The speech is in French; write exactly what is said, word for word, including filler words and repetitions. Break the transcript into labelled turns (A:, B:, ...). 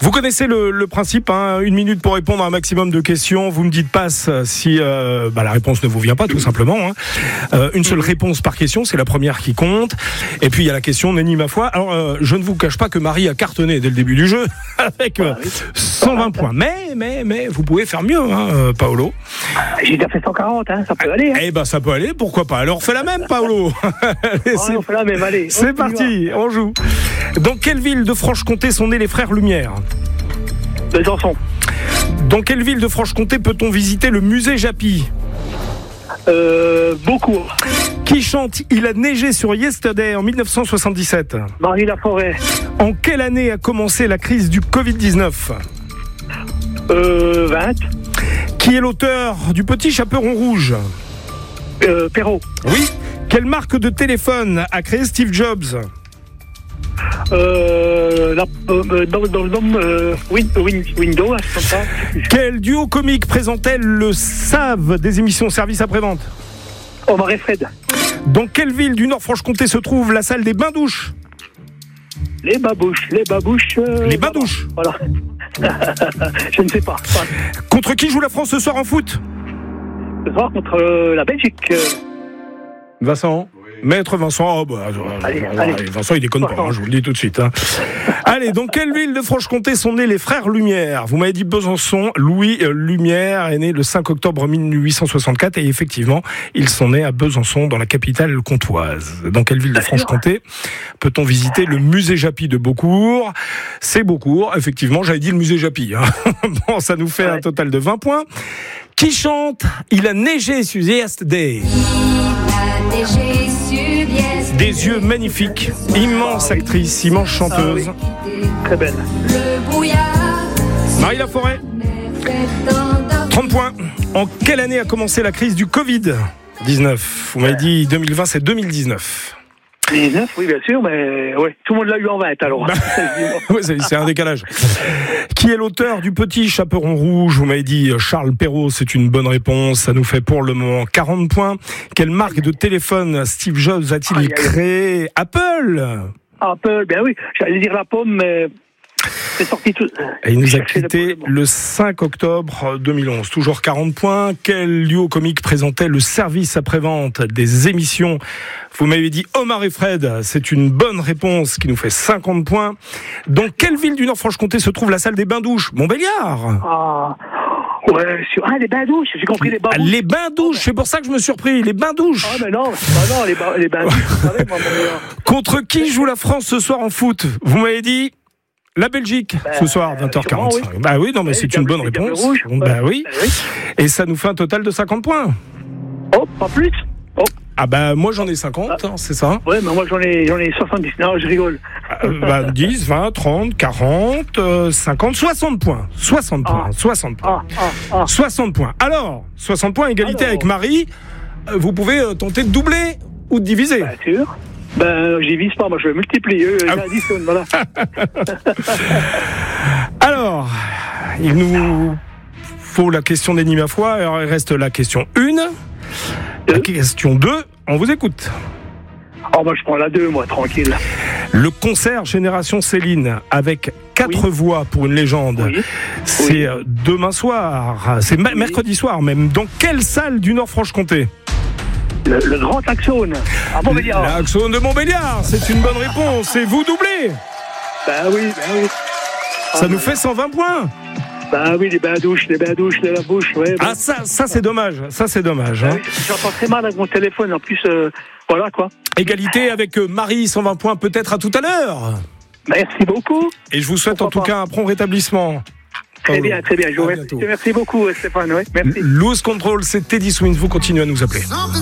A: Vous connaissez le, le principe, hein, une minute pour répondre à un maximum de questions. Vous me dites passe si euh, bah, la réponse ne vous vient pas, tout simplement. Hein. Euh, une seule réponse par question, c'est la première qui compte. Et puis il y a la question Nenni ma foi. Alors euh, je ne vous cache pas que Marie a cartonné dès le début du jeu avec euh, cent vingt points. Mais mais mais vous pouvez faire mieux, hein, euh, Paolo.
B: J'ai déjà fait cent quarante, hein, ça peut aller. Hein.
A: Eh ben ça peut aller, pourquoi pas. Alors fais la même, Paolo.
B: Allez, c'est, on fait la même, allez.
A: C'est parti, on joue. Dans quelle ville de Franche-Comté sont nés les frères Lumière ?
B: Besançon.
A: Dans quelle ville de Franche-Comté peut-on visiter le musée Japy ?
B: Euh, Beaucourt.
A: Qui chante « Il a neigé sur Yesterday » en dix-neuf cent soixante-dix-sept ?
B: Marie Laforêt.
A: En quelle année a commencé la crise du covid dix-neuf ?
B: Euh, vingt.
A: Qui est l'auteur du Petit Chaperon Rouge ?
B: Euh, Perrault.
A: Oui. Quelle marque de téléphone a créé Steve Jobs ?
B: Euh, la, euh, dans, dans le nom euh, win, win, Windows, c'est comme ça.
A: Quel duo comique présentait le S A V des émissions Service après-vente ?
B: Omar et Fred.
A: Dans quelle ville du Nord-Franche-Comté se trouve la salle des bains-douches ?
B: Les babouches, les babouches. Euh,
A: les bains-douches.
B: Voilà. Je ne sais pas.
A: Contre qui joue la France ce soir en foot ?
B: Ce soir contre euh, la Belgique.
A: Vincent ? Maître Vincent, oh bah,
B: allez,
A: allez,
B: allez.
A: Vincent il déconne pas, hein, je vous le dis tout de suite. Hein. Allez, dans quelle ville de Franche-Comté sont nés les frères Lumière ? Vous m'avez dit Besançon. Louis Lumière est né le cinq octobre mille huit cent soixante-quatre et effectivement, ils sont nés à Besançon, dans la capitale comtoise. Dans quelle ville de Franche-Comté peut-on visiter le musée Japy de Beaucourt ? C'est Beaucourt, effectivement, j'avais dit le musée Japy. Hein. Bon, ça nous fait ouais. un total de vingt points. Qui chante « Il a neigé sur Yesterday » ? Des yeux magnifiques, immense actrice, immense chanteuse.
B: Ah oui. Très belle.
A: Marie Laforêt. trente points. En quelle année a commencé la crise du covid dix-neuf ? Vous m'avez dit deux mille vingt, c'est deux mille dix-neuf.
B: dix-neuf, oui, bien sûr, mais ouais, tout le monde l'a eu en vingt alors.
A: Bah, ouais, c'est, c'est un décalage. Qui est l'auteur du Petit Chaperon Rouge ? Vous m'avez dit Charles Perrault, c'est une bonne réponse. Ça nous fait pour le moment quarante points. Quelle marque de téléphone Steve Jobs a-t-il aïe, créé aïe. Apple.
B: Apple, ben oui, j'allais dire la pomme, mais c'est sorti tout.
A: Et il nous a quitté le cinq octobre deux mille onze. Toujours quarante points. Quel duo comique présentait le service après-vente des émissions ? Vous m'avez dit Omar et Fred. C'est une bonne réponse qui nous fait cinquante points. Dans quelle ville du Nord-Franche-Comté se trouve la salle des bains-douches ? Montbéliard.
B: Ah, ouais, sur... ah, les bains-douches, j'ai compris les bains-douches.
A: Les bains-douches, c'est pour ça que je me suis surpris. Les bains-douches.
B: Ah, mais non, ah, non les, ba- les bains-douches. savez, moi,
A: Contre qui joue la France ce soir en foot ? Vous m'avez dit la Belgique, ben, ce soir, vingt heures quarante-cinq. Oui. Bah oui, non, mais ouais, c'est une bonne réponse. Rouge, bah oui. oui. Et ça nous fait un total de cinquante points.
B: Oh, pas plus. Oh.
A: Ah bah moi j'en ai cinquante, ah. hein, c'est ça ?
B: Ouais, mais moi j'en ai, j'en ai soixante-dix. Non, je rigole.
A: Euh, bah, dix, vingt, trente, quarante, cinquante, soixante points. soixante points. Ah. soixante points. Ah, ah, ah. soixante points. Alors, soixante points, égalité Alors. avec Marie. Vous pouvez euh, tenter de doubler ou de diviser.
B: Bien sûr. Ben, j'y vise pas, moi je vais multiplier, ah. j'additionne, voilà.
A: Alors, il nous faut la question Nenni ma foi, alors il reste la question un, la question deux, on vous écoute.
B: Oh, moi je prends la deux, moi, tranquille.
A: Le concert Génération Céline, avec quatre oui. voix pour une légende, oui. c'est oui. demain soir, c'est oui. mercredi soir même, dans quelle salle du Nord-Franche-Comté ?
B: Le, le grand Axone à Montbéliard.
A: L'Axone de Montbéliard, c'est une bonne réponse. Et vous doublez.
B: Ben oui, ben oui.
A: Ça ah, nous ben... fait cent vingt points.
B: Ben oui, les bains-douches, les bains-douches, les lavabouches, ouais. Ben...
A: Ah ça, ça c'est dommage, ça c'est dommage.
B: Ben
A: hein.
B: oui, j'entends très mal avec mon téléphone, en plus, euh, voilà quoi.
A: Égalité avec Marie, cent vingt points peut-être à tout à l'heure.
B: Merci beaucoup.
A: Et je vous souhaite
B: Pourquoi
A: en tout
B: pas.
A: cas un prompt rétablissement.
B: Très oh, bien, très bien. Je vous remercie. Merci beaucoup, Stéphane. Ouais, merci.
A: Loose Control, c'est Teddy Swims. Vous continuez à nous appeler.